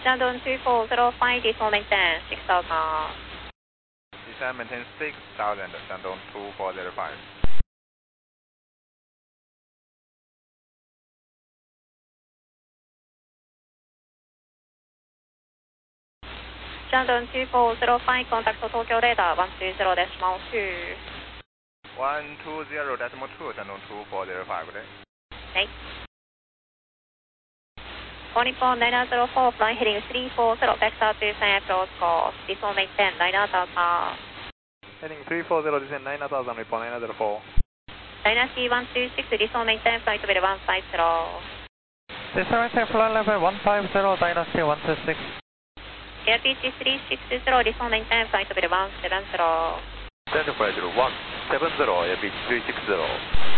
London 2405, descend maintain 6000. Descend maintain 6000, London 2405. London 2405, contact Tokyo radar 120.2. 120.2, London 2405 đấy. Right. All Nippon 904, flying heading 340, vector to San approach course, descend maintain 9000. Heading 340, descend 9000, Nippon 904. Dynasty 126, descend maintain flight level 150. Descend maintain flight level 150, Dynasty 126. Air pitch 360, descend maintain flight level 170. Stand flight level 170, air pitch 360.